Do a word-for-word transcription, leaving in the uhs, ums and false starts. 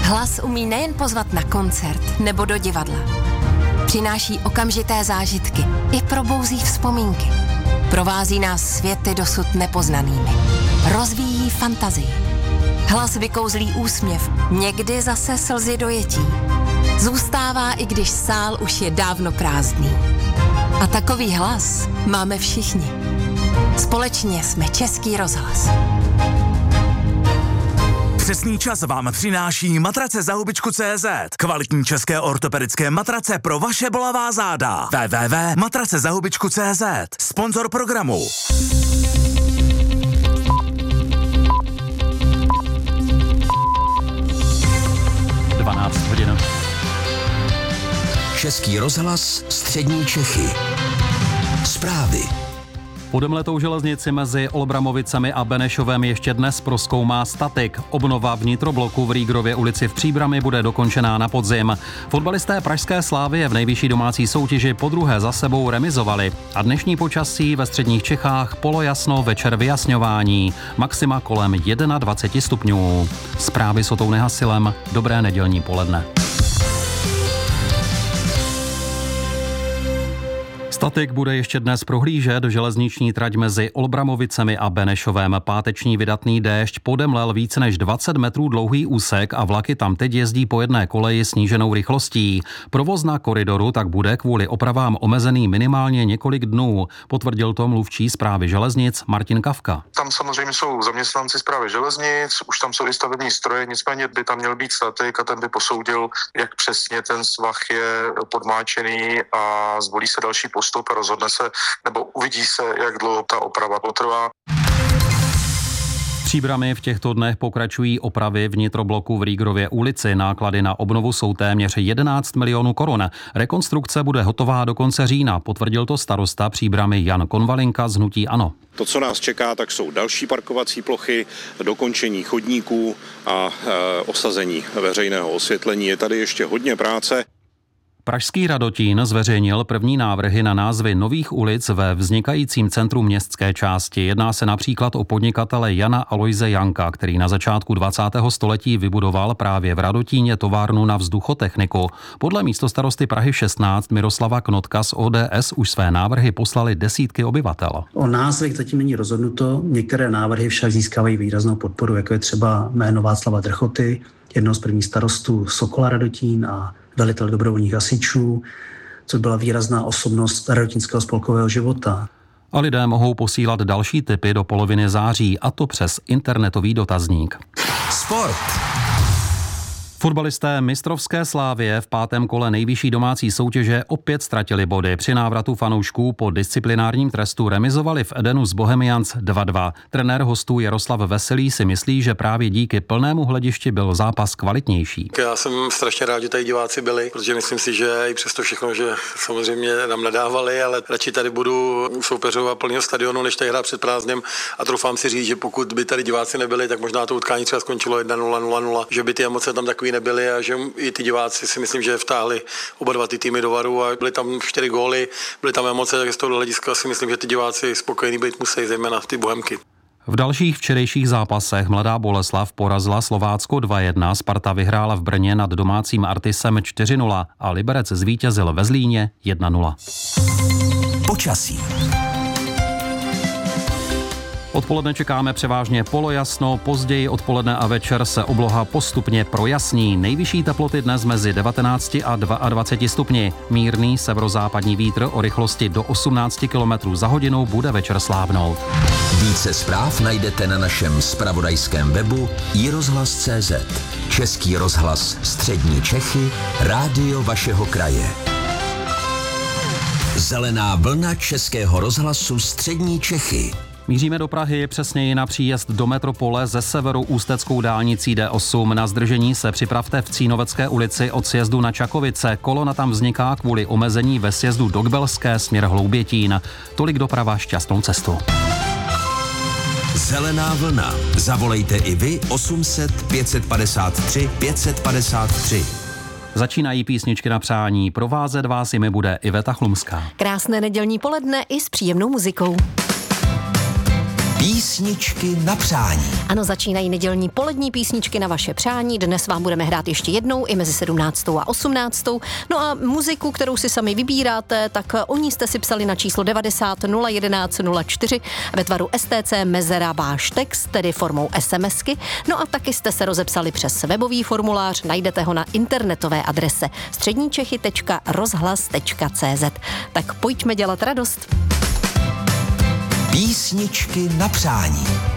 Hlas umí nejen pozvat na koncert nebo do divadla. Přináší okamžité zážitky i probouzí vzpomínky. Provází nás světy dosud nepoznanými. Rozvíjí fantazii. Hlas vykouzlí úsměv, někdy zase slzy dojetí. Zůstává, i když sál už je dávno prázdný. A takový hlas máme všichni. Společně jsme Český rozhlas. Přesný čas vám přináší matrace za hubičku tečka cé zet. Kvalitní české ortopedické matrace pro vaše bolavá záda. w w w tečka matrace za hubičku tečka cé zet. Sponzor programu. dvanáct hodin. Český rozhlas, střední Čechy. Zprávy. Podemletou železnici mezi Olbramovicemi a Benešovem ještě dnes prozkoumá statik. Obnova vnitrobloku v Rýgrově ulici v Příbrami bude dokončená na podzim. Fotbalisté pražské Slávie v nejvyšší domácí soutěži podruhé za sebou remizovali. A dnešní počasí ve středních Čechách polojasno, večer vyjasňování. Maxima kolem dvacet jedna stupňů. Zprávy s Otou Nehasilem. Dobré nedělní poledne. Statik bude ještě dnes prohlížet železniční trať mezi Olbramovicemi a Benešovem. Páteční vydatný déšť podemlel více než dvacet metrů dlouhý úsek a vlaky tam teď jezdí po jedné koleji sníženou rychlostí. Provoz na koridoru tak bude kvůli opravám omezený minimálně několik dnů, potvrdil to mluvčí Správy železnic Martin Kafka. Tam samozřejmě jsou zaměstnanci Správy železnic, už tam jsou i stavební stroje, nicméně by tam měl být statik a ten by posoudil, jak přesně ten svah je podmáčený a zvolí se další postup a rozhodne se, nebo uvidí se, jak dlouho ta oprava potrvá. Příbrami v těchto dnech pokračují opravy vnitrobloku v Rýgrově ulici. Náklady na obnovu jsou téměř jedenáct milionů korun. Rekonstrukce bude hotová do konce října, potvrdil to starosta Příbrami Jan Konvalinka z hnutí ANO. To, co nás čeká, tak jsou další parkovací plochy, dokončení chodníků a e, osazení veřejného osvětlení. Je tady ještě hodně práce. Pražský Radotín zveřejnil první návrhy na názvy nových ulic ve vznikajícím centru městské části. Jedná se například o podnikatele Jana Alojze Janka, který na začátku dvacátého století vybudoval právě v Radotíně továrnu na vzduchotechniku. Podle místostarosty Prahy šestnáct Miroslava Knotka z O D S už své návrhy poslali desítky obyvatel. O názvech zatím není rozhodnuto, některé návrhy však získávají výraznou podporu, jako je třeba jméno Václava Drchoty, jednoho z prvních starostů Sokola Radotín a velitel dobrovolných hasičů, což byla výrazná osobnost radotínského spolkového života. A lidé mohou posílat další tipy do poloviny září, a to přes internetový dotazník. Sport. Fotbalisté mistrovské Slávie v pátém kole nejvyšší domácí soutěže opět ztratili body. Při návratu fanoušků po disciplinárním trestu remizovali v Edenu s Bohemians dva dva. Trenér hostů Jaroslav Veselý si myslí, že právě díky plnému hledišti byl zápas kvalitnější. Já jsem strašně rád, že tady diváci byli, protože myslím si, že i přesto všechno, že samozřejmě nám nadávali, ale radši tady budu soupeřovat plného stadionu, než tady hrát před prázdnem, a troufám si říct, že pokud by tady diváci nebyli, tak možná to utkání třeba skončilo jedna nula nula nula, že by ty emoce tam takový nebyly a že i ty diváci si myslím, že vtáhli oba dva ty týmy do varu a byly tam čtyři góly, byly tam emoce, tak z toho hlediska si myslím, že ty diváci spokojení být musí, zejména ty Bohemky. V dalších včerejších zápasech Mladá Boleslav porazila Slovácko dva jedna, Sparta vyhrála v Brně nad domácím Artisem čtyři nula a Liberec zvítězil ve Zlíně jedna nula. Počasí. Odpoledne čekáme převážně polojasno, později odpoledne a večer se obloha postupně projasní. Nejvyšší teploty dnes mezi devatenácti a dvaceti dvěma stupni. Mírný severozápadní vítr o rychlosti do osmnácti kilometrů za hodinu bude večer slábnout. Více zpráv najdete na našem zpravodajském webu i rozhlas tečka cé zet. Český rozhlas, střední Čechy, rádio vašeho kraje. Zelená vlna Českého rozhlasu střední Čechy. Míříme do Prahy, přesněji na příjezd do metropole ze severu ústeckou dálnicí D osm. Na zdržení se připravte v Cínovecké ulici od sjezdu na Čakovice. Kolona tam vzniká kvůli omezení ve sjezdu do Kbelské směr Hloubětín. Tolik doprava, šťastnou cestu. Zelená vlna. Zavolejte i vy osm set pět padesát tři pět padesát tři. Začínají písničky na přání. Provázet vás jimi bude Iveta Chlumská. Krásné nedělní poledne i s příjemnou muzikou. Písničky na přání. Ano, začínají nedělní polední písničky na vaše přání. Dnes vám budeme hrát ještě jednou i mezi sedmnáctou a osmnáctou. No a muziku, kterou si sami vybíráte, tak o ní jste si psali na číslo devadesát nula jedenáct nula čtyři ve tvaru S T C mezera váš text, tedy formou SMSky. No a taky jste se rozepsali přes webový formulář, najdete ho na internetové adrese středníčechy tečka rozhlas tečka cé zet. Tak pojďme dělat radost. Písničky na přání.